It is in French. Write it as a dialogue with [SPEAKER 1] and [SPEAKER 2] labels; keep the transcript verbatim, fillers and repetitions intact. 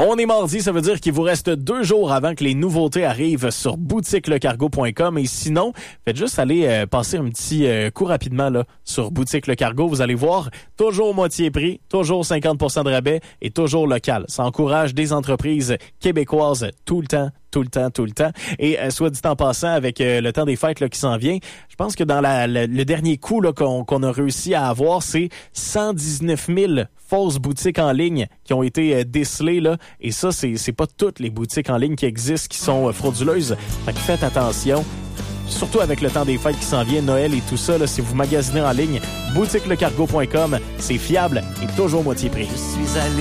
[SPEAKER 1] On est mardi, ça veut dire qu'il vous reste deux jours avant que les nouveautés arrivent sur boutique le cargo point com. Et sinon, faites juste aller euh, passer un petit euh, coup rapidement là sur Boutique Le Cargo. Vous allez voir, toujours moitié prix, toujours cinquante pour cent de rabais et toujours local. Ça encourage des entreprises québécoises tout le temps. Tout le temps, tout le temps. Et euh, soit dit en passant, avec euh, le temps des fêtes là, qui s'en vient, je pense que dans la, la, le dernier coup là, qu'on, qu'on a réussi à avoir, c'est cent dix-neuf mille fausses boutiques en ligne qui ont été euh, décelées. Là. Et ça, c'est, c'est pas toutes les boutiques en ligne qui existent qui sont euh, frauduleuses. Fait que faites attention. Surtout avec le temps des fêtes qui s'en vient, Noël et tout ça, là, si vous magasinez en ligne, boutique le cargo point com, c'est fiable et toujours moitié prix.
[SPEAKER 2] Je suis allé